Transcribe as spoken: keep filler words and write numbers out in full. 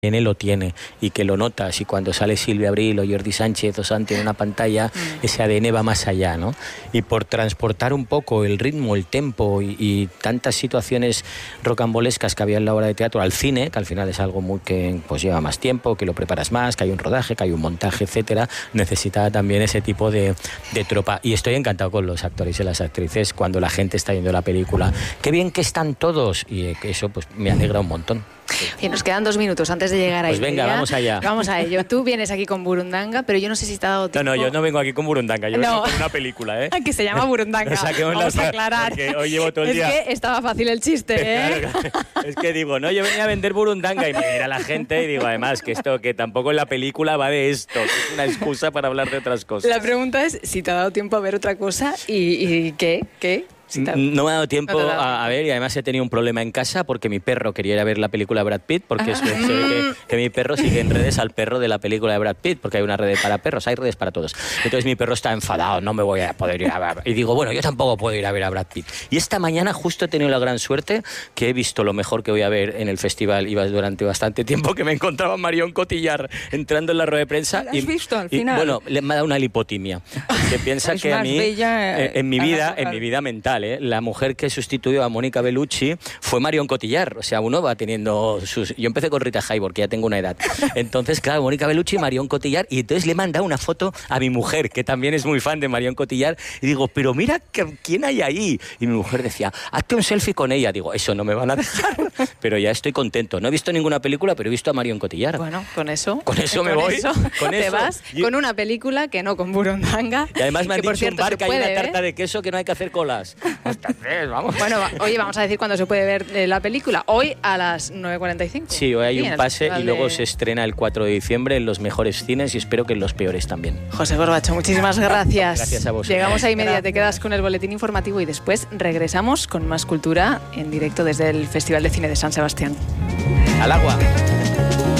en él lo tiene y que lo notas, y cuando sale Silvia Abril o Jordi Sánchez o Santi en una pantalla, mm. ese A D N va más allá, ¿no? Y por transportar un poco el ritmo, el tempo y, y tantas situaciones rocambolescas que había en la obra de teatro al cine, que al final es algo muy que pues lleva más tiempo, que lo preparas más, que hay un rodaje, que hay un montaje, etcétera, necesitaba también ese tipo de, de tropa. Y estoy encantado con los actores y las actrices cuando la gente está viendo la película. ¡Qué bien que están todos! Y eso pues me alegra un montón. Y nos quedan dos minutos antes de llegar a Pues venga, vamos allá. Vamos a ello. Tú vienes aquí con Burundanga, pero yo no sé si te ha dado tiempo. No, no, yo no vengo aquí con Burundanga, yo no. vengo con una película, ¿eh? Que se llama Burundanga. Vamos a aclarar. Porque hoy llevo todo el es día... Es que estaba fácil el chiste, ¿eh? Claro, es que digo, no, yo venía a vender Burundanga y me mira la gente y digo, además, que esto, que tampoco en la película va de esto, que es una excusa para hablar de otras cosas. La pregunta es si te ha dado tiempo a ver otra cosa y, y ¿qué? ¿Qué? Sí, no me ha dado tiempo no a, a ver, y además he tenido un problema en casa porque mi perro quería ir a ver la película de Brad Pitt, porque ah. se ve que, que mi perro sigue en redes al perro de la película de Brad Pitt, porque hay una red para perros, hay redes para todos. Entonces mi perro está enfadado, no me voy a poder ir a ver. Y digo, bueno, yo tampoco puedo ir a ver a Brad Pitt. Y esta mañana justo he tenido la gran suerte que he visto lo mejor que voy a ver en el festival, iba durante bastante tiempo, que me encontraba Marion Cotillard entrando en la rueda de prensa. ¿La has y, visto al y, final? Bueno, le, me ha dado una lipotimia. Que piensa que a mí, bella, eh, en mi vida, en mi vida mental, eh, la mujer que sustituyó a Mónica Bellucci fue Marion Cotillard. O sea, uno va teniendo sus... Yo empecé con Rita Hayworth, que ya tengo una edad. Entonces, claro, Mónica Bellucci y Marion Cotillard. Y entonces le he mandado una foto a mi mujer, que también es muy fan de Marion Cotillard. Y digo, pero mira, ¿quién hay ahí? Y mi mujer decía, hazte un selfie con ella. Digo, eso no me van a dejar. Pero ya estoy contento. No he visto ninguna película, pero he visto a Marion Cotillard. Bueno, con eso... Con eso me con voy. Eso, con te eso. vas Yo... con una película que no con Burundanga. Y además me han que, dicho cierto, un bar que hay una tarta ¿eh? de queso que no hay que hacer colas. Entonces, vamos. Bueno, oye, vamos a decir cuándo se puede ver eh, la película. Hoy a las nueve cuarenta y cinco. Sí, hoy hay Bien, un pase y luego de... se estrena el cuatro de diciembre en los mejores cines y espero que en los peores también. José Corbacho, muchísimas gracias. Gracias a vosotros. Llegamos ahí media, te quedas con el boletín informativo y después regresamos con más cultura en directo desde el Festival de Cine de San Sebastián. Al agua.